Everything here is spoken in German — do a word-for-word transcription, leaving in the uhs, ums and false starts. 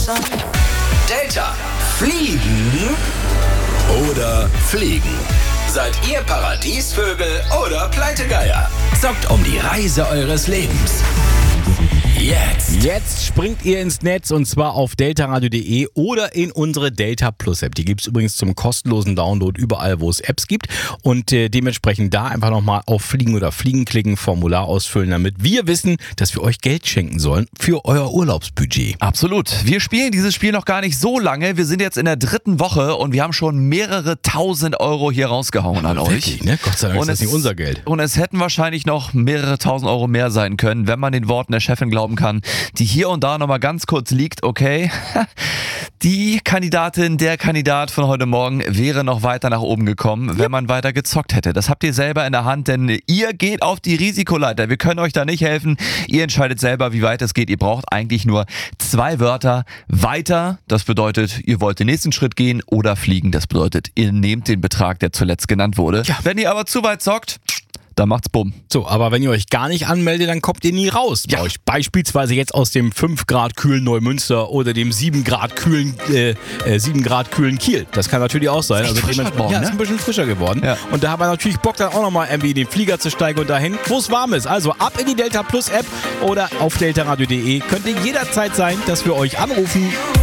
Delta. Fliegen oder fliegen? Seid ihr Paradiesvögel oder Pleitegeier? Zockt um die Reise eures Lebens. Jetzt. Jetzt springt ihr ins Netz und zwar auf delta radio punkt de oder in unsere Delta Plus App. Die gibt es übrigens zum kostenlosen Download überall, wo es Apps gibt. Und äh, dementsprechend da einfach nochmal auf Fliegen oder Fliegen klicken, Formular ausfüllen, damit wir wissen, dass wir euch Geld schenken sollen für euer Urlaubsbudget. Absolut. Wir spielen dieses Spiel noch gar nicht so lange. Wir sind jetzt in der dritten Woche und wir haben schon mehrere tausend Euro hier rausgehauen an euch. Wirklich, ne? Gott sei Dank und ist das es, nicht unser Geld. Und es hätten wahrscheinlich noch mehrere tausend Euro mehr sein können, wenn man den Worten der Chefin glauben kann, die hier und da nochmal ganz kurz liegt. Okay, die Kandidatin, der Kandidat von heute Morgen wäre noch weiter nach oben gekommen, wenn man weiter gezockt hätte. Das habt ihr selber in der Hand, denn ihr geht auf die Risikoleiter. Wir können euch da nicht helfen. Ihr entscheidet selber, wie weit es geht. Ihr braucht eigentlich nur zwei Wörter. Weiter, das bedeutet, ihr wollt den nächsten Schritt gehen, oder fliegen, das bedeutet, ihr nehmt den Betrag, der zuletzt genannt wurde. Ja. Wenn ihr aber zu weit zockt, dann macht's bumm. So, aber wenn ihr euch gar nicht anmeldet, dann kommt ihr nie raus. Ja. Bei euch beispielsweise jetzt aus dem fünf Grad kühlen Neumünster oder dem sieben Grad kühlen äh, äh, sieben Grad kühlen Kiel. Das kann natürlich auch sein. Ist echt frisch dementsprechend- geworden, ja, ne? ist ein bisschen frischer geworden. Ja. Und da haben wir natürlich Bock, dann auch nochmal irgendwie in den Flieger zu steigen und dahin, wo es warm ist. Also ab in die Delta Plus App oder auf delta radio punkt de. Könnt ihr jederzeit sein, dass wir euch anrufen.